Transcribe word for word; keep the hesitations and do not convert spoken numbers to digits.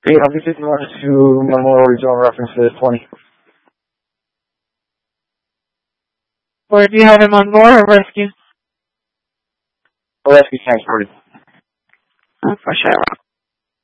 eight hundred fifty-one to Memorial Zone references twenty. Or do you have him on board or rescue? Rescue transported. Oh, for sure.